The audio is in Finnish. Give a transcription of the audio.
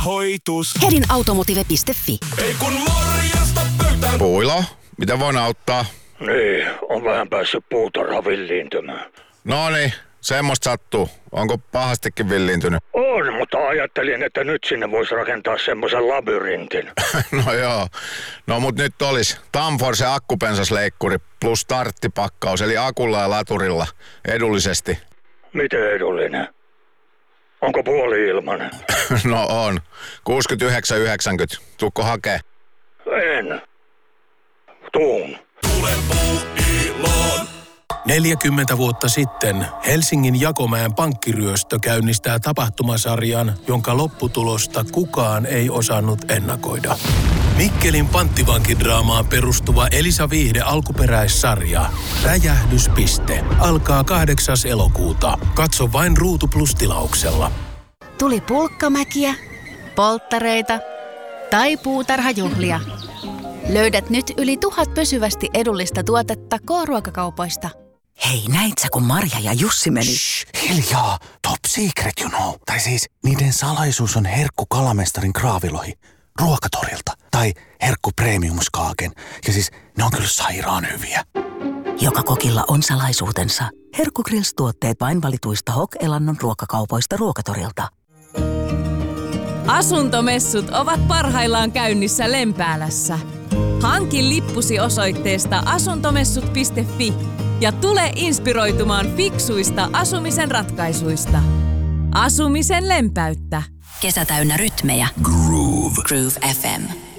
Hoitus. Hedin automotive.fi. Ei kun morjesta pöytään. Puilo, mitä voin auttaa? Niin, on vähän päässyt puutarha villiintymään. Noniin, semmoista sattuu. Onko pahastikin villiintynyt? On, mutta ajattelin, että nyt sinne voisi rakentaa semmoisen labyrintin. No joo. No mut nyt olis Tamforce akkupensasleikkuri plus starttipakkaus, eli akulla ja laturilla edullisesti. Miten edullinen? Onko puoli ilmanen? No on. 69,90. Tuukko hakee? En. Tuun. Tule Puuiloon. 40 vuotta sitten Helsingin Jakomäen pankkiryöstö käynnistää tapahtumasarjan, jonka lopputulosta kukaan ei osannut ennakoida. Mikkelin panttivankidraamaan perustuva Elisa Viihde alkuperäissarja Räjähdyspiste alkaa 8. elokuuta. Katso vain Ruutu Plus-tilauksella. Tuli pulkkamäkiä, polttareita tai puutarhajuhlia. Löydät nyt yli 1000 pysyvästi edullista tuotetta K-ruokakaupoista. Hei, näit sä, kun Marja ja Jussi meni? Shh, hiljaa. Top secret, you know. Tai siis, niiden salaisuus on herkku kalamestarin kraavilohi. Ruokatorilta. Tai herkku premiumskaaken. Ja siis, ne on kyllä sairaan hyviä. Joka kokilla on salaisuutensa. Herkku Grills-tuotteet vain valituista Hok-Elannon ruokakaupoista Ruokatorilta. Asuntomessut ovat parhaillaan käynnissä Lempäälässä. Hanki lippusi osoitteesta asuntomessut.fi ja tule inspiroitumaan fiksuista asumisen ratkaisuista. Asumisen lempäyttä. Kesä täynnä rytmejä. Groove. Groove FM.